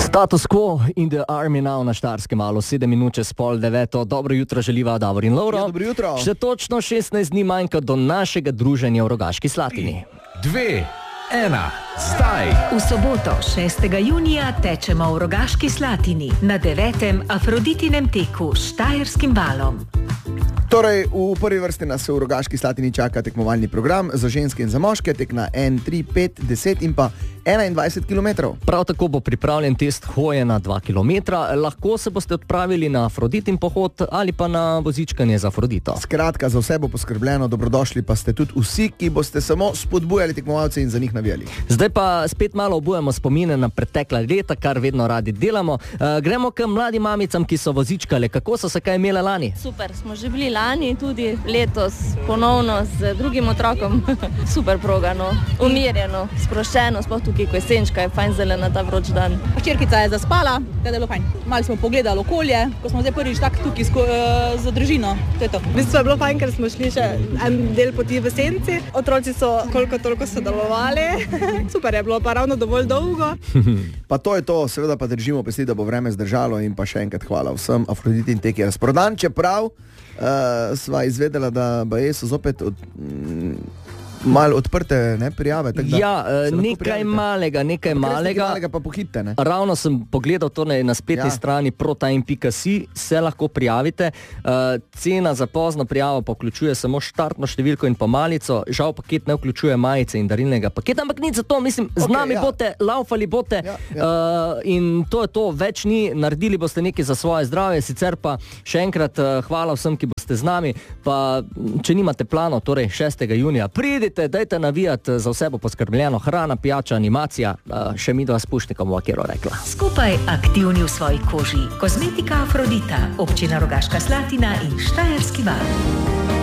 Status quo in the army now na Štajerskem valu, 7 minut čez 8:30. Dobro jutro želiva Davor in Lovro. Ja, dobro jutro. Še točno 16 dni manjka do našega druženja v Rogaški Slatini. 2, 1, zdaj! V soboto 6. junija tečemo v Rogaški Slatini na 9. Afroditinem teku s Štajerskim valom. Torej, v prvi vrsti nas v Rogaški Slatini čaka tekmovalni program za ženske in za moške, tek na 1, 3, 5, 10 in pa 21 km. Prav tako bo pripravljen test hoje na 2 km. Lahko se boste odpravili na Afroditin pohod ali pa na vozičkanje za Afrodito. Skratka, za vse bo poskrbljeno, dobrodošli pa ste tudi vsi, ki boste samo spodbujali tekmovalce in za njih navijali. Zdaj pa spet malo obujamo spomine na pretekla leta, kar vedno radi delamo. Gremo k mladim mamicam, ki so vozičkale. Kako so se kaj imele lani? Super, smo že bili lani, tudi letos ponovno z drugim otrokom. Super progano, umirjeno, sproščeno, sploh tukaj, ko je senčka, je fajn zelena ta vroč dan. Hčerkica je zaspala, da je bilo fajn. Malo smo pogledali okolje, ko smo zdaj prvič tak tukaj z družino. To je to. V bistvu je bilo fajn, ker smo šli še en del poti v senci. Otroci so koliko toliko sodelovali. Super je bilo, pa ravno dovolj dolgo. Pa to je to, seveda pa držimo pesti, da bo vreme zdržalo in pa še enkrat hvala vsem. Afroditin tek je razprodan, čeprav sva izvedela, da so zopet malo odprte prijave. Nekaj malega. Pa pohitite, ne? Ravno sem pogledal to na spletni strani protein.si, se lahko prijavite. Cena za pozno prijavo pa vključuje samo štartno številko in pomalico. Žal paket ne vključuje majice in darilnega paketa, ampak nič za to, mislim, z nami boste, laufali boste in to je to, več ni, naredili boste nekaj za svoje zdravje, sicer pa še enkrat hvala vsem, ki boste z nami, pa če nimate plano, torej 6. junija, dajte navijati, za vse bo poskrbljeno, hrana, pijača, animacija, še mi dva s Pušnikom v Akero rekla. Skupaj aktivni v svoji koži. Kozmetika Afrodita, občina Rogaška Slatina in Štajerski val.